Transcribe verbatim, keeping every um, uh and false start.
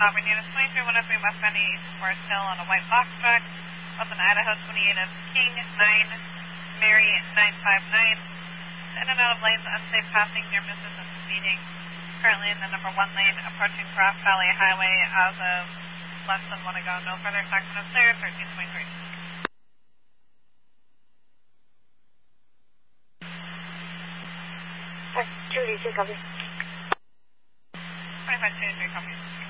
Auburn units twenty-three one oh three westbound East Forest Hill on a white box truck. Open Idaho twenty-eight of King nine, Mary nine five nine. In and out of lanes, unsafe passing near misses and speeding. Currently in the number one lane, approaching Grass Valley Highway as of less than one ago. No further accidents there, thirteen twenty-three. two D C, copy. twenty-five twenty-three, copy.